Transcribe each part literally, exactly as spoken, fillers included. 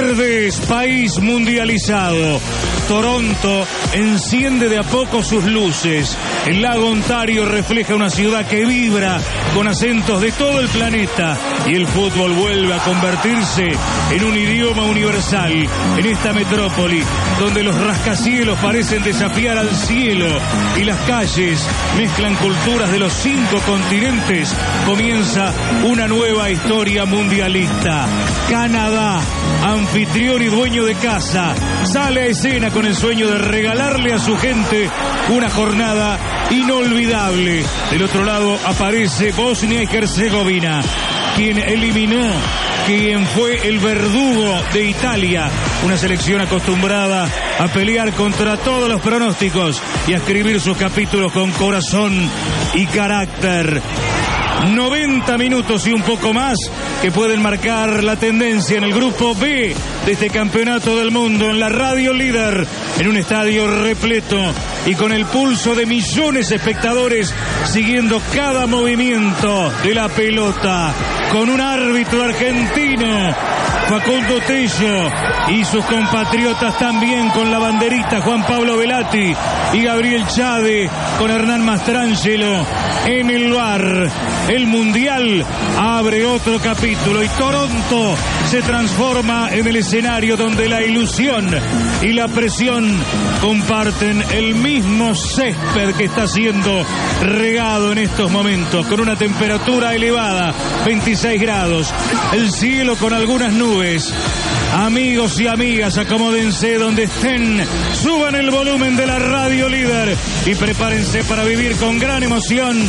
Verdes, país mundializado. Toronto enciende de a poco sus luces. El lago Ontario refleja una ciudad que vibra con acentos de todo el planeta. Y el fútbol vuelve a convertirse en un idioma universal en esta metrópoli, donde los rascacielos parecen desafiar al cielo y las calles mezclan culturas de los cinco continentes. Comienza una nueva historia mundialista. Canadá, anfitrión y dueño de casa, sale a escena con el sueño de regalarle a su gente una jornada inolvidable. Del otro lado aparece Bosnia y Herzegovina, quien eliminó, quien fue el verdugo de Italia, una selección acostumbrada a pelear contra todos los pronósticos y a escribir sus capítulos con corazón y carácter. noventa minutos y un poco más que pueden marcar la tendencia en el grupo B de este campeonato del mundo, en la radio líder, en un estadio repleto y con el pulso de millones de espectadores siguiendo cada movimiento de la pelota, con un árbitro argentino, Facundo Tello, y sus compatriotas también con la banderita, Juan Pablo Velati y Gabriel Chade, con Hernán Mastrangelo en el V A R. El Mundial abre otro capítulo y Toronto se transforma en el escenario donde la ilusión y la presión comparten el mismo césped que está siendo regado en estos momentos, con una temperatura elevada, veintiséis grados, el cielo con algunas nubes. Amigos y amigas, acomódense donde estén, suban el volumen de la radio líder y prepárense para vivir con gran emoción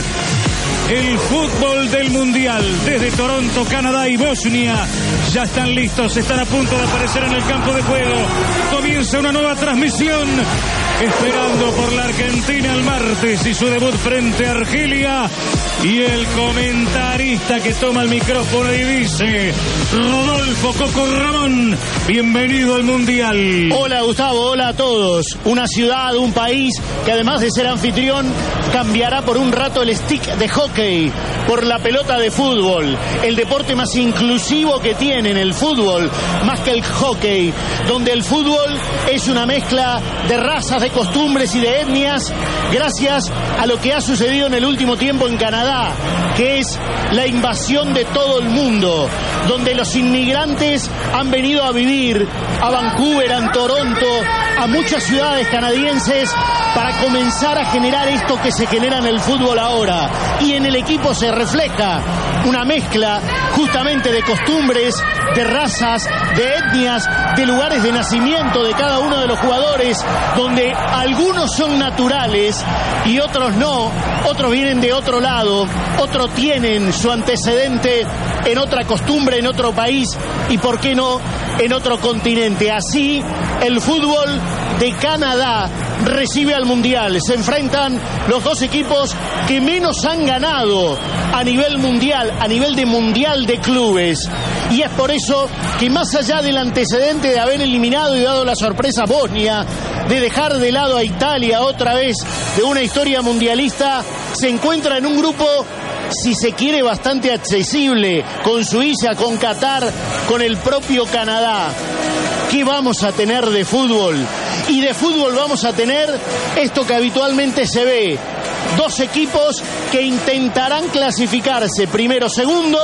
el fútbol del Mundial. Desde Toronto, Canadá y Bosnia ya están listos, están a punto de aparecer en el campo de juego. Comienza una nueva transmisión, esperando por la Argentina el martes y su debut frente a Argelia. Y el comentarista que toma el micrófono y dice: Rodolfo Coco Ramón, bienvenido al Mundial. Hola Gustavo, hola a todos. Una ciudad, un país que además de ser anfitrión cambiará por un rato el stick de hockey por la pelota de fútbol, el deporte más inclusivo que tienen, el fútbol, más que el hockey, donde el fútbol es una mezcla de razas, de costumbres y de etnias, gracias a lo que ha sucedido en el último tiempo en Canadá, que es la invasión de todo el mundo, donde los inmigrantes han venido a vivir a Vancouver, a Toronto, a muchas ciudades canadienses para comenzar a generar esto que se genera en el fútbol ahora. Y en el equipo se refleja una mezcla justamente de costumbres, de razas, de etnias, de lugares de nacimiento de cada uno de los jugadores, donde algunos son naturales y otros no, otros vienen de otro lado, otros tienen su antecedente en otra costumbre, en otro país y, por qué no, en otro continente. Así, el fútbol de Canadá recibe al Mundial. Se enfrentan los dos equipos que menos han ganado a nivel mundial, a nivel de Mundial de Clubes. Y es por eso que, más allá del antecedente de haber eliminado y dado la sorpresa a Bosnia, de dejar de lado a Italia otra vez de una historia mundialista, se encuentra en un grupo, si se quiere, bastante accesible, con Suiza, con Qatar, con el propio Canadá. ¿Qué vamos a tener de fútbol? Y de fútbol vamos a tener esto que habitualmente se ve: dos equipos que intentarán clasificarse primero, segundo,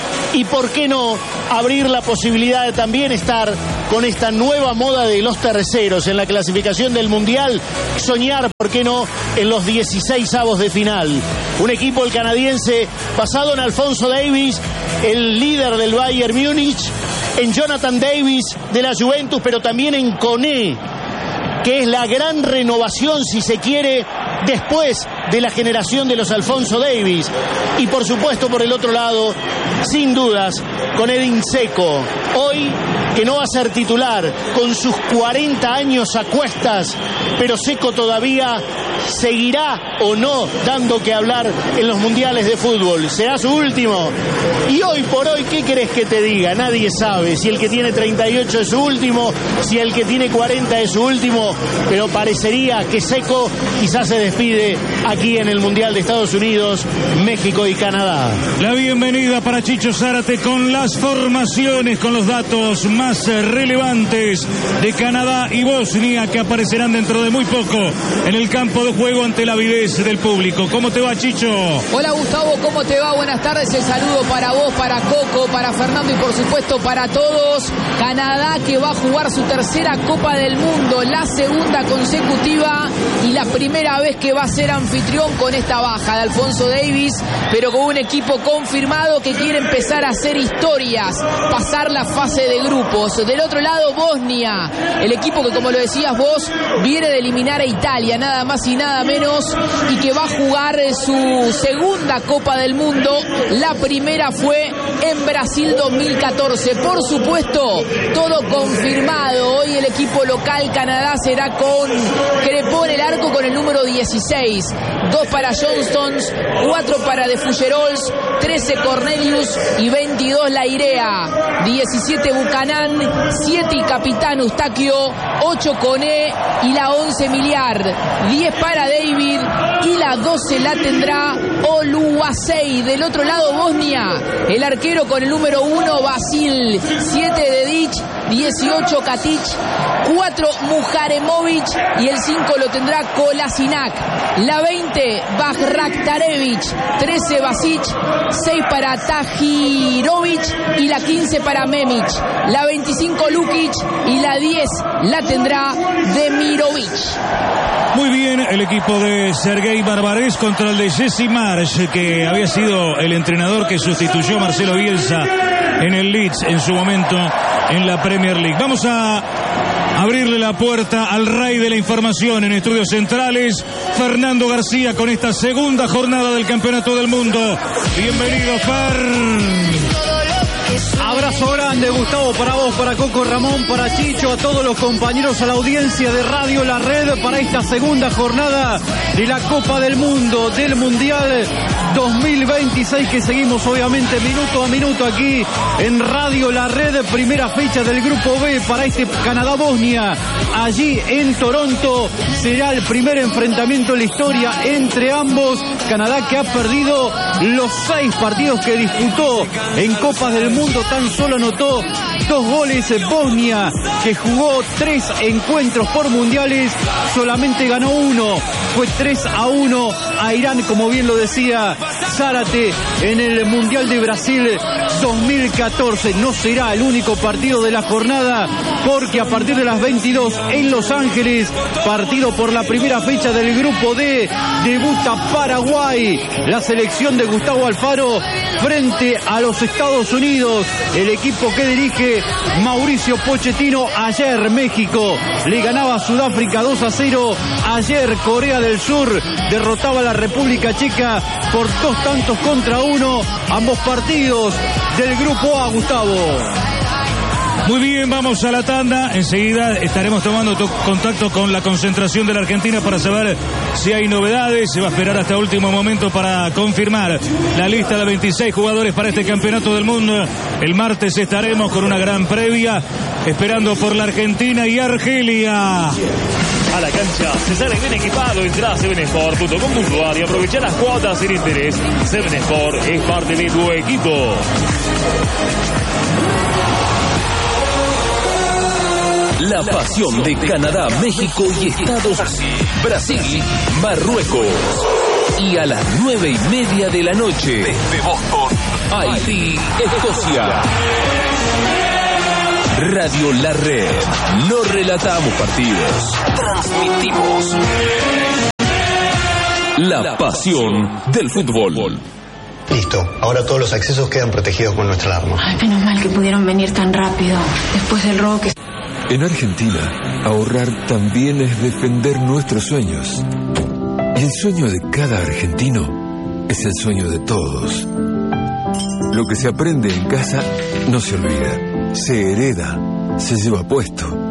y por qué no abrir la posibilidad de también estar con esta nueva moda de los terceros en la clasificación del Mundial, soñar, por qué no, en los dieciseisavos de final. Un equipo, el canadiense, basado en Alphonso Davies, el líder del Bayern Múnich, en Jonathan Davis de la Juventus, pero también en Koné, que es la gran renovación, si se quiere, después de la generación de los Alphonso Davies. Y por supuesto, por el otro lado, sin dudas, con Edin Dzeko, hoy que no va a ser titular, con sus cuarenta años a cuestas, pero Dzeko todavía seguirá o no dando que hablar en los mundiales de fútbol. ¿Será su último? Y hoy por hoy, ¿qué querés que te diga? Nadie sabe si el que tiene treinta y ocho es su último, si el que tiene cuarenta es su último, pero parecería que Seco quizás se despide aquí en el Mundial de Estados Unidos, México y Canadá. La bienvenida para Chicho Zárate con las formaciones, con los datos más relevantes de Canadá y Bosnia, que aparecerán dentro de muy poco en el campo de juego ante la avidez del público. ¿Cómo te va, Chicho? Hola, Gustavo, ¿cómo te va? Buenas tardes, el saludo para vos, para Coco, para Fernando y por supuesto para todos. Canadá, que va a jugar su tercera Copa del Mundo, la segunda consecutiva y la primera vez que va a ser anfitrión con esta baja de Alfonso Davies, pero con un equipo confirmado que quiere empezar a hacer historias, pasar la fase de grupos. Del otro lado, Bosnia, el equipo que, como lo decías vos, viene de eliminar a Italia, nada más y nada menos, y que va a jugar su segunda Copa del Mundo. La primera fue en Brasil dos mil catorce. Por supuesto, todo confirmado. Hoy el equipo local Canadá será con Crepó en el arco con el número dieciséis. Dos para Johnstons, cuatro para De Fullerols, trece Cornelius y veintidós Lairea. diecisiete Buchanan, siete y Capitán Eustaquio, ocho Coné y la once Miliar. diez para David y la doce la tendrá Oluwasei. Del otro lado, Bosnia, el arquero con el número uno, Vasil, siete Dedic, dieciocho Katic, cuatro Mujaremovic y el cinco lo tendrá Kolasinac. La veinte, Bajraktarevic, trece Basic, seis para Tahirovic y la quince para Memic. La veinticinco Lukic y la diez la tendrá Demirovic. Muy bien, el equipo de Sergei Barbarés contra el de Jesse Marsch, que había sido el entrenador que sustituyó a Marcelo Bielsa en el Leeds en su momento en la Premier League. Vamos a abrirle la puerta al rey de la información en Estudios Centrales, Fernando García, con esta segunda jornada del Campeonato del Mundo. Bienvenido, Fer. Abrazo grande, Gustavo, para vos, para Coco, Ramón, para Chicho, a todos los compañeros, a la audiencia de Radio La Red para esta segunda jornada de la Copa del Mundo, del Mundial dos mil veintiséis, que seguimos obviamente minuto a minuto aquí en Radio La Red. Primera fecha del Grupo B para este Canadá-Bosnia, allí en Toronto. Será el primer enfrentamiento en la historia entre ambos. Canadá, que ha perdido los seis partidos que disputó en Copas del Mundo, tan solo anotó dos goles. Bosnia, que jugó tres encuentros por mundiales, solamente ganó uno, fue tres a uno a Irán, como bien lo decía Zárate, en el Mundial de Brasil dos mil catorce. No será el único partido de la jornada, porque a partir de las veintidós en Los Ángeles, partido por la primera fecha del Grupo D, debuta Paraguay, la selección de Gustavo Alfaro frente a los Estados Unidos, el equipo que dirige Mauricio Pochettino. Ayer México le ganaba a Sudáfrica dos a cero, ayer Corea del Sur derrotaba a la República Checa por dos tantos contra uno. Ambos partidos del Grupo A, Gustavo. Muy bien, vamos a la tanda. Enseguida estaremos tomando to- contacto con la concentración de la Argentina para saber si hay novedades. Se va a esperar hasta último momento para confirmar la lista de veintiséis jugadores para este Campeonato del Mundo. El martes estaremos con una gran previa, esperando por la Argentina y Argelia. A la cancha se sale bien equipado. Entra a seven sport punto com punto a r y aprovecha las cuotas sin interés. seven Sport es parte de tu equipo. La pasión de Canadá, México y Estados Unidos, Brasil, Marruecos. Y a las nueve y media de la noche, desde Boston, Haití, Escocia. Radio La Red. No relatamos partidos, transmitimos la pasión del fútbol. Listo, ahora todos los accesos quedan protegidos con nuestra alarma. Ay, menos mal que pudieron venir tan rápido, después del robo que... En Argentina, ahorrar también es defender nuestros sueños. Y el sueño de cada argentino es el sueño de todos. Lo que se aprende en casa no se olvida, se hereda, se lleva puesto.